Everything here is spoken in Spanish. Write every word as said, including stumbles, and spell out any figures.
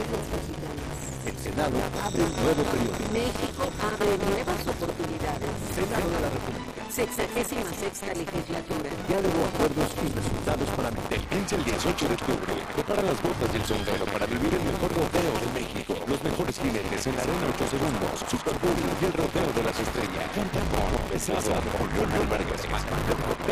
los mexicanos. El Senado abre un nuevo periodo. México abre nuevas oportunidades. Senado de la República. Sexagésima sexta legislatura. Diálogo, acuerdos y resultados para mí. Del quince al dieciocho de octubre, prepara las botas y el sombrero para vivir el mejor rodeo de México. Los mejores jinetes en la arena ocho segundos, Super Bowl y el rodeo de las estrellas. Cantamos, pesado, con Leonel Vargas,